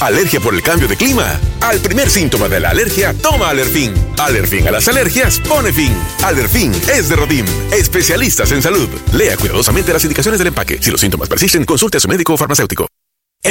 ¿Alergia por el cambio de clima? Al primer síntoma de la alergia, toma Alerfin. Alerfin a las alergias pone fin. Alerfin es de Rodim, especialistas en salud. Lea cuidadosamente las indicaciones del empaque. Si los síntomas persisten, consulte a su médico o farmacéutico.